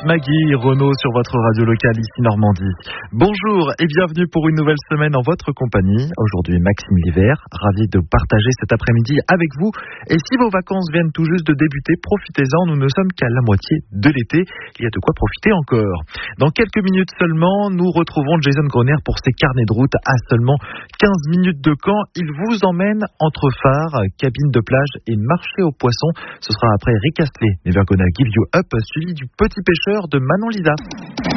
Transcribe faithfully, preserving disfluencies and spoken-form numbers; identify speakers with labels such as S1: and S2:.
S1: Maggie Renaud sur votre radio locale ici Normandie. Bonjour et bienvenue pour une nouvelle semaine en votre compagnie. Aujourd'hui Maxime Liver, ravi de partager cet après-midi avec vous. Et si vos vacances viennent tout juste de débuter, profitez-en, nous ne sommes qu'à la moitié de l'été. Il y a de quoi profiter encore. Dans quelques minutes seulement, nous retrouvons Jason Groner pour ses carnets de route à seulement quinze minutes de Caen. Il vous emmène entre phares, cabines de plage et marché aux poissons. Ce sera après Rick Astley, Never Gonna Give You Up, suivi du Petit Pêcheur de Manon Lisa.